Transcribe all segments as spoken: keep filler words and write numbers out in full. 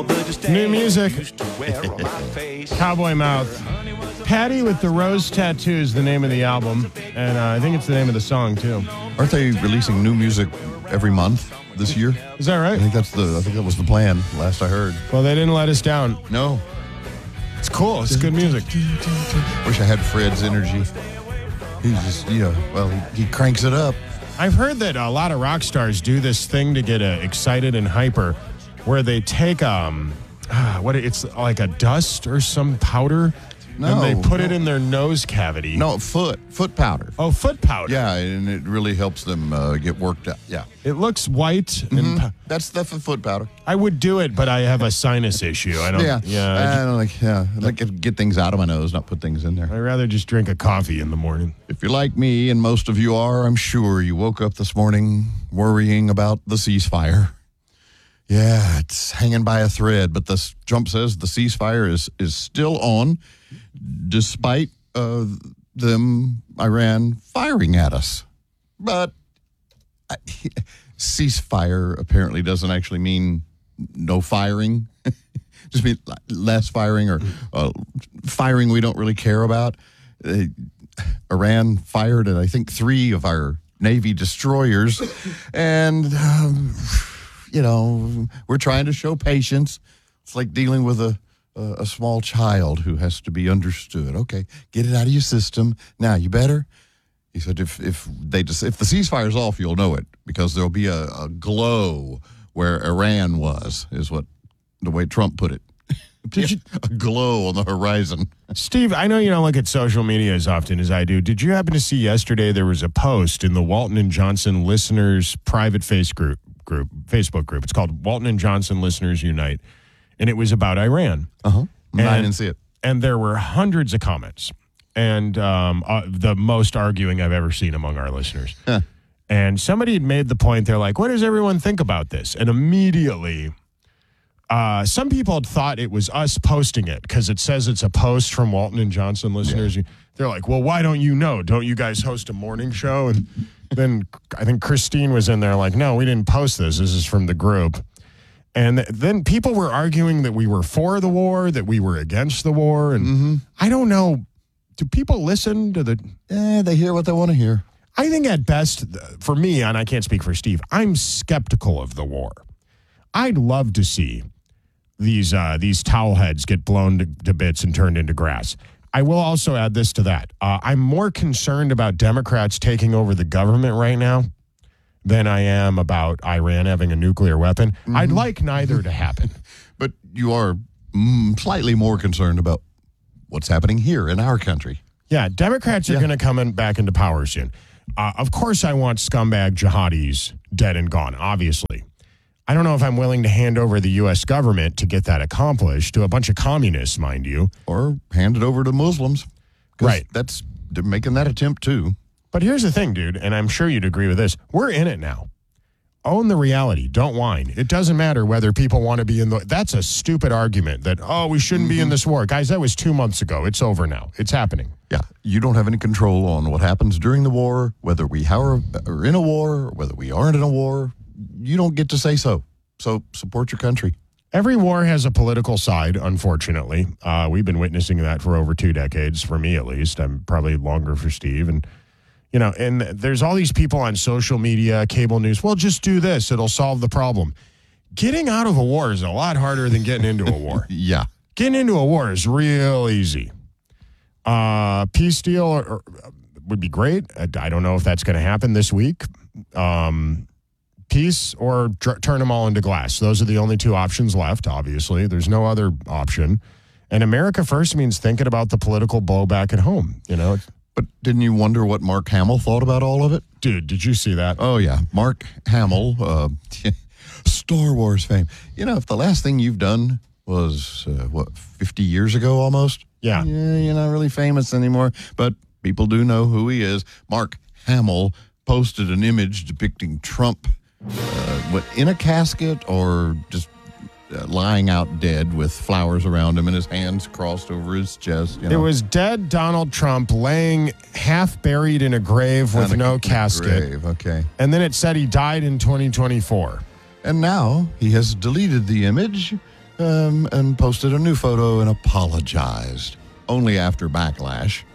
New music. Cowboy Mouth. Patty with the Rose Tattoo is the name of the album, and uh, I think it's the name of the song, too. Aren't they releasing new music every month this year? Is that right? I think that's the. I think that was the plan. Last I heard. Well, they didn't let us down. No. It's cool. It's good music. Wish I had Fred's energy. He just, you know, well, he, he cranks it up. I've heard that a lot of rock stars do this thing to get uh, excited and hyper, where they take um, ah, what it's like a dust or some powder. No, and they put no. it in their nose cavity. No, foot. Foot powder. Oh, foot powder. Yeah, and it really helps them uh, get worked up. Yeah. It looks white. Mm-hmm. and po- That's the f- foot powder. I would do it, but I have a sinus issue. I don't. Yeah. Yeah. I I, don't like, yeah. I like to get things out of my nose, not put things in there. I'd rather just drink a coffee in the morning. If you're like me, and most of you are, I'm sure you woke up this morning worrying about the ceasefire. Yeah, it's hanging by a thread, but the Trump says the ceasefire is, is still on, despite uh, them, Iran, firing at us. But I, ceasefire apparently doesn't actually mean no firing. Just mean less firing or uh, firing we don't really care about. Uh, Iran fired at, I think, three of our Navy destroyers. And, um, you know, we're trying to show patience. It's like dealing with a, a, a small child who has to be understood. Okay, get it out of your system. Now, you better? He said, if if they just, if the ceasefire's off, you'll know it, because there'll be a, a glow where Iran was, is what the way Trump put it. Did you, a glow on the horizon. Steve, I know you don't look at social media as often as I do. Did you happen to see yesterday there was a post in the Walton and Johnson Listeners private face group, group Facebook group? It's called Walton and Johnson Listeners Unite, and it was about Iran. Uh-huh. And, I And- didn't see it. And there were hundreds of comments, and um, uh, the most arguing I've ever seen among our listeners. Huh. And somebody had made the point, they're like, what does everyone think about this? And immediately, uh, some people had thought it was us posting it because it says it's a post from Walton and Johnson listeners. Yeah. They're like, well, why don't you know? Don't you guys host a morning show? And then I think Christine was in there like, no, we didn't post this. This is from the group. And th- then people were arguing that we were for the war, that we were against the war. And Mm-hmm. I don't know. Do people listen to the... Eh, they hear what they want to hear. I think at best, th- for me, and I can't speak for Steve, I'm skeptical of the war. I'd love to see these uh, these towel heads get blown to, to bits and turned into grass. I will also add this to that. Uh, I'm more concerned about Democrats taking over the government right now than I am about Iran having a nuclear weapon. Mm-hmm. I'd like neither to happen. But you are mm, slightly more concerned about what's happening here in our country. Yeah, Democrats are Yeah. going to come in back into power soon. Uh, of course, I want scumbag jihadis dead and gone, obviously. I don't know if I'm willing to hand over the U S government to get that accomplished to a bunch of communists, mind you. Or hand it over to Muslims. 'Cause Right. That's, they're making that attempt too. But here's the thing, dude, and I'm sure you'd agree with this. We're in it now. Own the reality. Don't whine. It doesn't matter whether people want to be in the... That's a stupid argument that, oh, we shouldn't be in this war. Guys, that was two months ago. It's over now. It's happening. Yeah, you don't have any control on what happens during the war, whether we are are in a war, whether we aren't in a war. You don't get to say so. So support your country. Every war has a political side, unfortunately. Uh, we've been witnessing that for over two decades, for me at least. I'm probably longer for Steve. And, you know, and there's all these people on social media, cable news, well, just do this. It'll solve the problem. Getting out of a war is a lot harder than getting into a war. Yeah. Getting into a war is real easy. Uh, peace deal or, or, would be great. I, I don't know if that's going to happen this week. Um, peace or dr- turn them all into glass. Those are the only two options left, obviously. There's no other option. And America first means thinking about the political blowback at home. You know, But didn't you wonder what Mark Hamill thought about all of it? dude, did you see that? Oh, yeah. Mark Hamill, uh, Star Wars fame. You know, if the last thing you've done was, uh, what, fifty years ago almost? Yeah. Yeah, you're not really famous anymore, but people do know who he is. Mark Hamill posted an image depicting Trump uh, what, in a casket or just uh, lying out dead with flowers around him and his hands crossed over his chest. You know? It was dead Donald Trump laying half buried in a grave with On a- no in a casket. grave, okay. And then it said he died in twenty twenty-four. And now he has deleted the image um, and posted a new photo and apologized, only after backlash.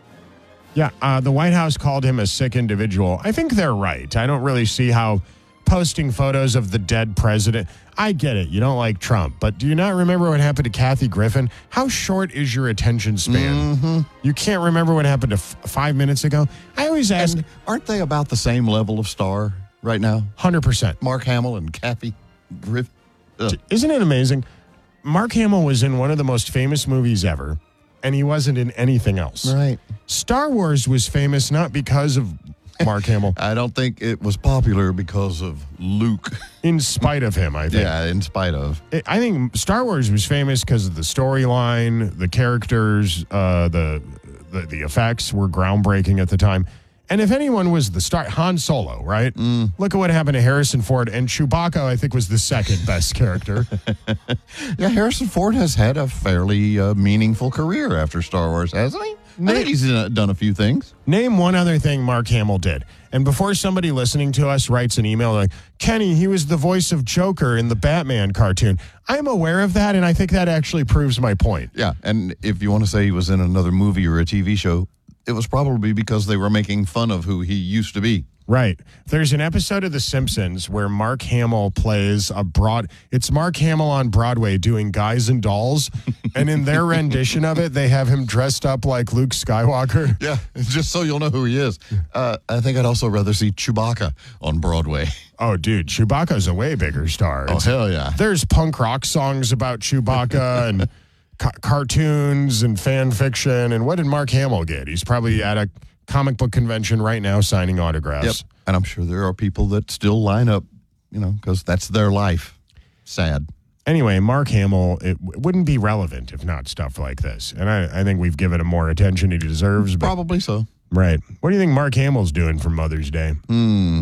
Yeah, uh, the White House called him a sick individual. I think they're right. I don't really see how posting photos of the dead president. I get it. You don't like Trump, but do you not remember what happened to Kathy Griffin? How short is your attention span? Mm-hmm. You can't remember what happened to f- five minutes ago? I always ask. And aren't they about the same level of star right now? one hundred percent. Mark Hamill and Kathy Griffin. Ugh. Isn't it amazing? Mark Hamill was in one of the most famous movies ever, and he wasn't in anything else. Right. Star Wars was famous not because of Mark Hamill. I don't think it was popular because of Luke. In spite of him, I think. Yeah, in spite of. It, I think Star Wars was famous because of the storyline, the characters, uh, the, the the effects were groundbreaking at the time. And if anyone was the star, Han Solo, right? Mm. Look at what happened to Harrison Ford. And Chewbacca, I think, was the second best character. Yeah, Harrison Ford has had a fairly uh, meaningful career after Star Wars, hasn't he? I think he's uh, done a few things. Name one other thing Mark Hamill did. And before somebody listening to us writes an email like, Kenny, he was the voice of Joker in the Batman cartoon. I'm aware of that, and I think that actually proves my point. Yeah, and if you want to say he was in another movie or a T V show, it was probably because they were making fun of who he used to be. Right. There's an episode of The Simpsons where Mark Hamill plays a broad. It's Mark Hamill on Broadway doing Guys and Dolls. And in their rendition of it, they have him dressed up like Luke Skywalker. Yeah, just so you'll know who he is. Uh, I think I'd also rather see Chewbacca on Broadway. Oh, dude, Chewbacca's a way bigger star. Oh, It's, hell yeah. There's punk rock songs about Chewbacca and ca- cartoons and fan fiction. And what did Mark Hamill get? He's probably at a comic book convention right now signing autographs. Yep. And I'm sure there are people that still line up, you know, because that's their life. Sad. Anyway, Mark Hamill, it w- wouldn't be relevant if not stuff like this. And I, I think we've given him more attention he deserves. But, Probably so. right. What do you think Mark Hamill's doing for Mother's Day? Hmm.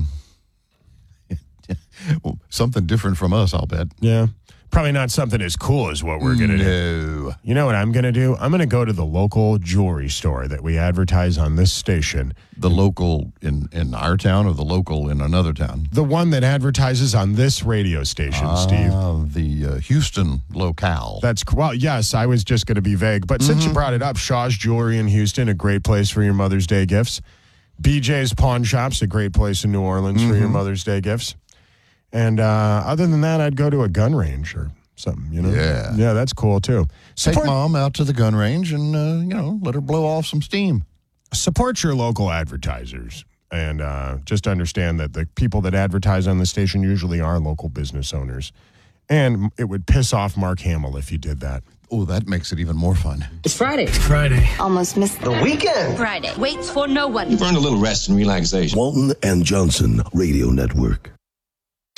Well, something different from us, I'll bet. Yeah. Probably not something as cool as what we're going to no. do. You know what I'm going to do? I'm going to go to the local jewelry store that we advertise on this station. The local in, in our town or the local in another town? The one that advertises on this radio station, uh, Steve. The uh, Houston locale. That's, well, yes, I was just going to be vague. But mm-hmm. since you brought it up, Shaw's Jewelry in Houston, a great place for your Mother's Day gifts. B J's Pawn Shop's a great place in New Orleans mm-hmm. for your Mother's Day gifts. And uh, other than that, I'd go to a gun range or something, you know? Yeah. Yeah, that's cool, too. Take support, Mom out to the gun range and, uh, you know, let her blow off some steam. Support your local advertisers. And uh, just understand that the people that advertise on the station usually are local business owners. And it would piss off Mark Hamill if you did that. Oh, that makes it even more fun. It's Friday. It's Friday. Almost missed the weekend. Friday. Waits for no one. You've earned a little rest and relaxation. Walton and Johnson Radio Network.